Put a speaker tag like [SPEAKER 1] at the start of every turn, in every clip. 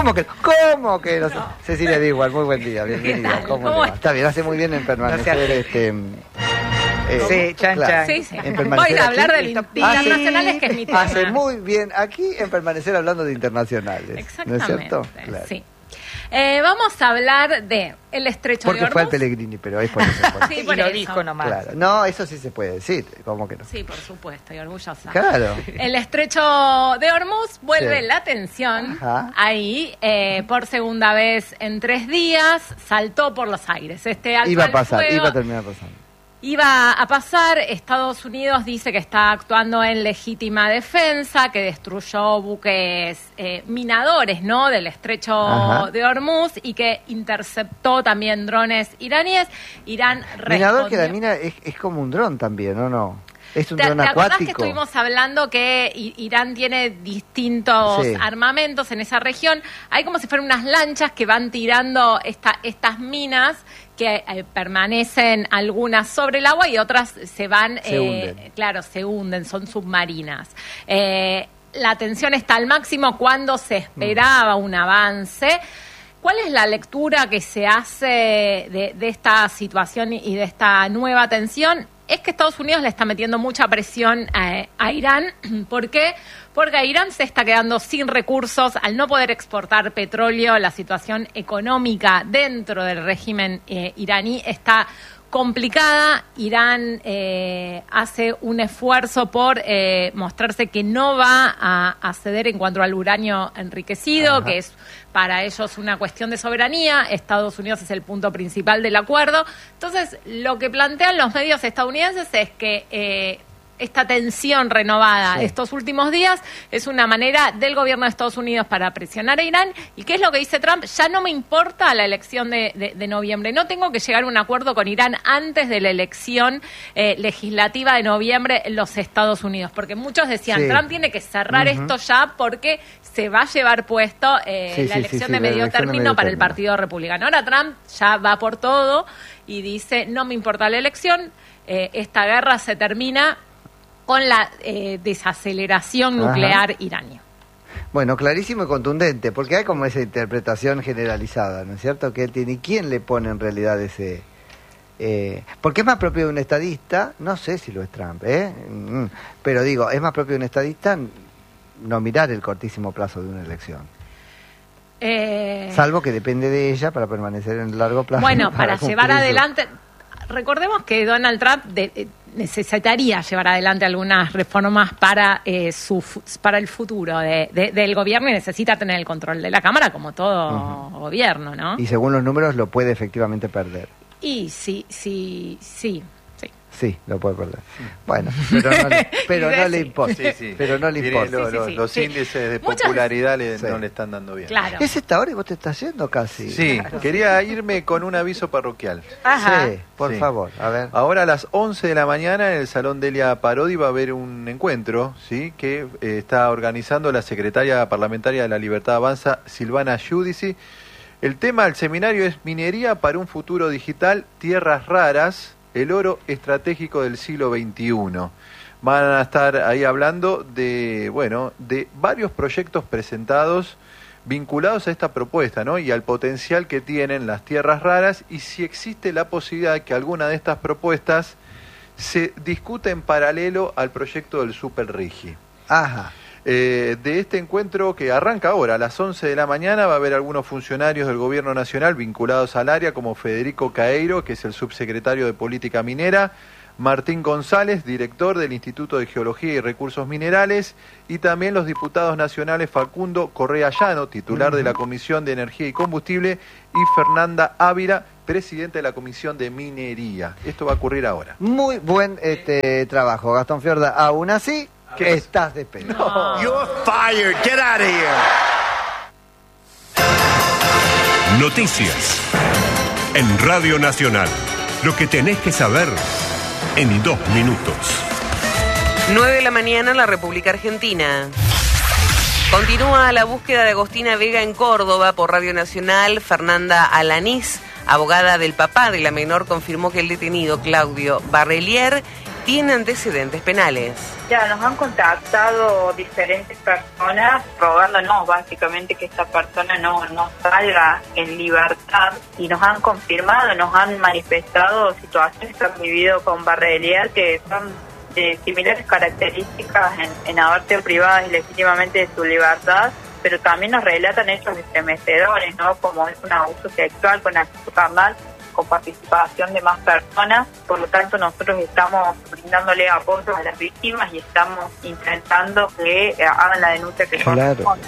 [SPEAKER 1] ¿Cómo que no? Cecilia Digual, muy buen día, bienvenida. ¿Cómo le va? Está bien, hace muy bien en permanecer
[SPEAKER 2] sí, chan,
[SPEAKER 1] claro,
[SPEAKER 2] chan.
[SPEAKER 3] Sí.
[SPEAKER 1] En permanecer
[SPEAKER 3] Voy a hablar
[SPEAKER 1] aquí.
[SPEAKER 3] de internacionales, que es mi tema.
[SPEAKER 1] Hace muy bien aquí en permanecer hablando de internacionales.
[SPEAKER 3] Exactamente.
[SPEAKER 1] ¿No es cierto? Claro.
[SPEAKER 3] Sí. Vamos a hablar de el estrecho
[SPEAKER 1] Porque
[SPEAKER 3] de Hormuz.
[SPEAKER 1] fue al Pellegrini, pero es por eso.
[SPEAKER 3] Sí,
[SPEAKER 2] Y
[SPEAKER 3] por
[SPEAKER 2] lo
[SPEAKER 3] eso.
[SPEAKER 2] dijo nomás.
[SPEAKER 1] Claro. No, eso sí se puede decir, ¿cómo que no?
[SPEAKER 3] Sí, por supuesto, y orgullosa.
[SPEAKER 1] Claro.
[SPEAKER 3] El estrecho de Hormuz vuelve
[SPEAKER 1] Sí.
[SPEAKER 3] la tensión.
[SPEAKER 1] Ajá.
[SPEAKER 3] Ahí, por segunda vez en 3 días, saltó por los aires.
[SPEAKER 1] Iba a pasar, iba a terminar pasando.
[SPEAKER 3] Iba a pasar. Estados Unidos dice que está actuando en legítima defensa, que destruyó buques minadores, ¿no?, del estrecho
[SPEAKER 1] Ajá.
[SPEAKER 3] de Hormuz, y que interceptó también drones iraníes. Irán
[SPEAKER 1] Minador que la
[SPEAKER 3] respondió.
[SPEAKER 1] mina es como un dron también, ¿o no? Es un
[SPEAKER 3] ¿Te
[SPEAKER 1] dron
[SPEAKER 3] acordás que
[SPEAKER 1] acuático.
[SPEAKER 3] estuvimos hablando que Irán tiene distintos
[SPEAKER 1] Sí.
[SPEAKER 3] armamentos en esa región? Hay como si fueran unas lanchas que van tirando estas minas que permanecen algunas sobre el agua y otras se van,
[SPEAKER 1] Se hunden.
[SPEAKER 3] claro, se hunden, son submarinas. La tensión está al máximo cuando se esperaba un avance. ¿Cuál es la lectura que se hace de esta situación y de esta nueva tensión? Es que Estados Unidos le está metiendo mucha presión a Irán. ¿Por qué? Porque Irán se está quedando sin recursos al no poder exportar petróleo. La situación económica dentro del régimen iraní está complicada. Irán hace un esfuerzo por mostrarse que no va a ceder en cuanto al uranio enriquecido,
[SPEAKER 1] Ajá.
[SPEAKER 3] que es para ellos una cuestión de soberanía. Estados Unidos es el punto principal del acuerdo. Entonces, lo que plantean los medios estadounidenses es que esta tensión renovada
[SPEAKER 1] Sí.
[SPEAKER 3] estos últimos días es una manera del gobierno de Estados Unidos para presionar a Irán. ¿Y qué es lo que dice Trump? Ya no me importa la elección de noviembre. No tengo que llegar a un acuerdo con Irán antes de la elección legislativa de noviembre en los Estados Unidos. Porque muchos decían,
[SPEAKER 1] Sí.
[SPEAKER 3] Trump tiene que cerrar esto ya porque se va a llevar puesto
[SPEAKER 1] Sí,
[SPEAKER 3] la
[SPEAKER 1] sí,
[SPEAKER 3] elección
[SPEAKER 1] sí,
[SPEAKER 3] de
[SPEAKER 1] la
[SPEAKER 3] medio
[SPEAKER 1] elección de
[SPEAKER 3] término
[SPEAKER 1] medio
[SPEAKER 3] para el
[SPEAKER 1] término.
[SPEAKER 3] Partido Republicano. Ahora Trump ya va por todo y dice, no me importa la elección, esta guerra se termina con la desaceleración nuclear iraní.
[SPEAKER 1] Bueno, clarísimo y contundente, porque hay como esa interpretación generalizada, ¿no es cierto? Que él tiene. ¿Y quién le pone en realidad ese...? Porque es más propio de un estadista, no sé si lo es Trump, pero digo, es más propio de un estadista no mirar el cortísimo plazo de una elección. Salvo que depende de ella para permanecer en el largo plazo.
[SPEAKER 3] Bueno, para
[SPEAKER 1] cumplir
[SPEAKER 3] llevar
[SPEAKER 1] su-
[SPEAKER 3] adelante... Recordemos que Donald Trump necesitaría llevar adelante algunas reformas para para el futuro del gobierno y necesita tener el control de la Cámara, como todo gobierno, ¿no?
[SPEAKER 1] Y según los números lo puede efectivamente perder.
[SPEAKER 3] Y sí.
[SPEAKER 1] Sí, lo puede perder. Bueno, pero no le importa.
[SPEAKER 4] Sí, sí.
[SPEAKER 1] Pero no le
[SPEAKER 4] Tiene
[SPEAKER 1] importa.
[SPEAKER 3] Sí.
[SPEAKER 4] Los índices de
[SPEAKER 3] Muchas-
[SPEAKER 4] popularidad
[SPEAKER 1] Sí.
[SPEAKER 4] no le están dando bien.
[SPEAKER 3] Claro.
[SPEAKER 1] Es esta hora y vos te estás yendo casi.
[SPEAKER 4] Sí, quería irme con un aviso parroquial.
[SPEAKER 2] Ajá.
[SPEAKER 1] Sí, por
[SPEAKER 4] Sí.
[SPEAKER 1] favor, a ver.
[SPEAKER 4] Ahora a las 11 de la mañana en el Salón Delia Parodi va a haber un encuentro, ¿sí?, que está organizando la secretaria parlamentaria de la Libertad Avanza, Silvana Giudici. El tema del seminario es Minería para un futuro digital, tierras raras, el oro estratégico del siglo XXI. Van a estar ahí hablando de varios proyectos presentados vinculados a esta propuesta, ¿no?, y al potencial que tienen las tierras raras, y si existe la posibilidad de que alguna de estas propuestas se discute en paralelo al proyecto del Super Rigi.
[SPEAKER 1] Ajá.
[SPEAKER 4] De este encuentro que arranca ahora a las 11 de la mañana va a haber algunos funcionarios del Gobierno Nacional vinculados al área, como Federico Caeiro, que es el subsecretario de Política Minera, Martín González, director del Instituto de Geología y Recursos Minerales, y también los diputados nacionales Facundo Correa Llano, titular de la Comisión de Energía y Combustible, y Fernanda Ávila, presidente de la Comisión de Minería. Esto va a ocurrir ahora.
[SPEAKER 1] Muy buen trabajo, Gastón Fiorda. Aún así,
[SPEAKER 4] ¿Qué?
[SPEAKER 1] estás despedido.
[SPEAKER 5] You're fired. Get out of here.
[SPEAKER 6] Noticias en Radio Nacional. Lo que tenés que saber en 2 minutos.
[SPEAKER 7] 9 de la mañana en la República Argentina. Continúa la búsqueda de Agostina Vega en Córdoba. Por Radio Nacional, Fernanda Alanís, abogada del papá de la menor, confirmó que el detenido Claudio Barrelier tiene antecedentes penales.
[SPEAKER 8] Ya nos han contactado diferentes personas rogándonos básicamente que esta persona no salga en libertad, y nos han confirmado, nos han manifestado situaciones que han vivido con Barrereal que son de similares características en haber sido privadas ilegítimamente de su libertad, pero también nos relatan hechos estremecedores, ¿no? Como es un abuso sexual con acceso carnal, con participación de más personas. Por lo tanto, nosotros estamos brindándole apoyo a las víctimas y estamos intentando que hagan la denuncia que corresponde.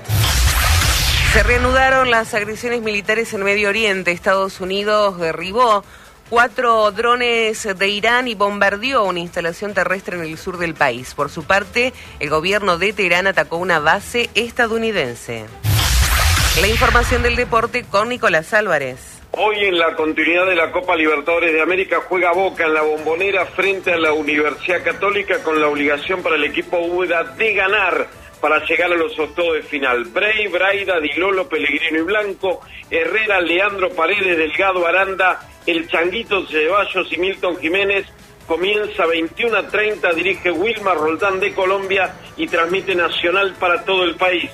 [SPEAKER 7] Se reanudaron las agresiones militares en Medio Oriente. Estados Unidos derribó 4 drones de Irán y bombardeó una instalación terrestre en el sur del país. Por su parte, el gobierno de Teherán atacó una base estadounidense. La información del deporte con Nicolás Álvarez.
[SPEAKER 9] Hoy, en la continuidad de la Copa Libertadores de América, juega Boca en la Bombonera frente a la Universidad Católica, con la obligación para el equipo Úbeda de ganar para llegar a los octavos de final. Brey, Braida, Di Lolo, Pellegrino y Blanco, Herrera, Leandro Paredes, Delgado, Aranda, El Changuito Ceballos y Milton Jiménez. Comienza 21:30, dirige Wilmar Roldán de Colombia y transmite Nacional para todo el país.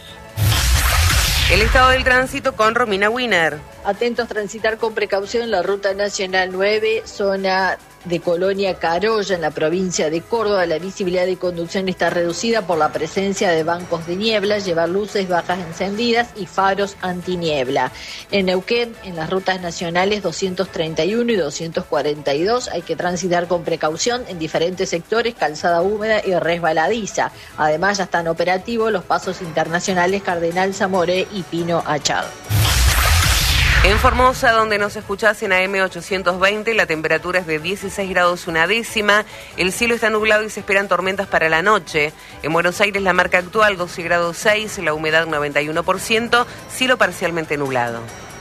[SPEAKER 7] El estado del tránsito con Romina Wiener.
[SPEAKER 10] Atentos, transitar con precaución la Ruta Nacional 9, zona de Colonia Carolla, en la provincia de Córdoba. La visibilidad de conducción está reducida por la presencia de bancos de niebla, llevar luces bajas encendidas y faros antiniebla. En Neuquén, en las rutas nacionales 231 y 242, hay que transitar con precaución en diferentes sectores, calzada húmeda y resbaladiza. Además, ya están operativos los pasos internacionales Cardenal Zamoré y Pino Achado.
[SPEAKER 7] En Formosa, donde nos escuchás en AM 820, la temperatura es de 16 grados 1 décima, el cielo está nublado y se esperan tormentas para la noche. En Buenos Aires, la marca actual 12 grados 6, la humedad 91%, cielo parcialmente nublado.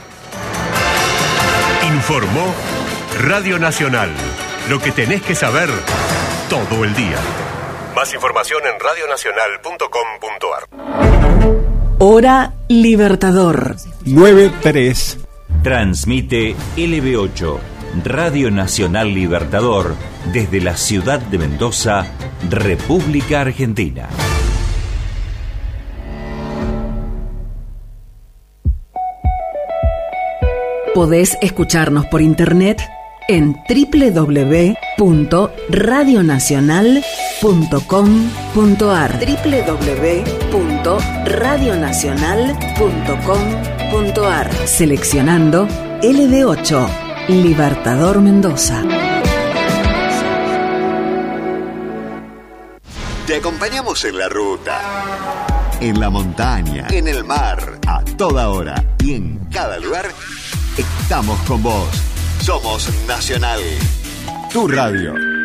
[SPEAKER 6] Informó Radio Nacional, lo que tenés que saber todo el día. Más información en radionacional.com.ar.
[SPEAKER 11] Hora Libertador.
[SPEAKER 12] 9:03.
[SPEAKER 13] Transmite LB8, Radio Nacional Libertador, desde la ciudad de Mendoza, República Argentina.
[SPEAKER 11] Podés escucharnos por internet en www.radionacional.com.ar www.radionacional.com.ar. Seleccionando LB8, Libertador Mendoza.
[SPEAKER 14] Te acompañamos en la ruta, en la montaña, en el mar, a toda hora y en cada lugar. Estamos con vos. Somos Nacional, tu radio.